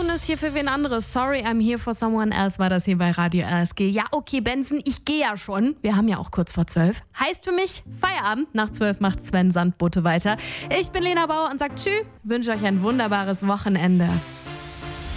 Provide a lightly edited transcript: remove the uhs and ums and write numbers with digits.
ist hier für wen anderes. Sorry, I'm here for someone else war das hier bei Radio RSG. Ja, okay, Benson, ich gehe ja schon. Wir haben ja auch kurz vor 12. Heißt für mich, Feierabend. Nach 12 macht Sven Sandbote weiter. Ich bin Lena Bauer und sag tschüss, wünsche euch ein wunderbares Wochenende.